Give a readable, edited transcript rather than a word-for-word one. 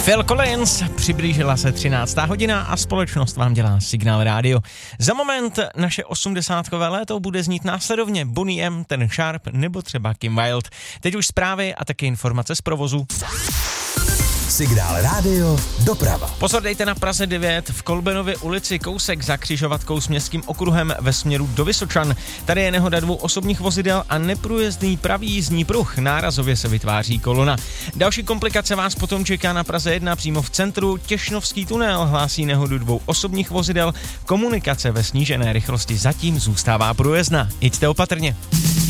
Phil Collins, přiblížila se 13. hodina a společnost vám dělá Signál rádio. Za moment naše 80kové léto bude znít následovně Boney M, Ten Sharp nebo třeba Kim Wilde. Teď už zprávy a taky informace z provozu. Signál rádio, doprava. Pozor, dejte na Praze 9 v Kolbenově ulici kousek za křižovatkou s Městským okruhem ve směru do Vysočan. Tady je nehoda 2 osobních vozidel a neprůjezdný pravý jízdní pruh. Nárazově se vytváří kolona. Další komplikace vás potom čeká na Praze 1 přímo v centru. Těšnovský tunel hlásí nehodu 2 osobních vozidel. Komunikace ve snížené rychlosti zatím zůstává průjezdná. Jeďte opatrně.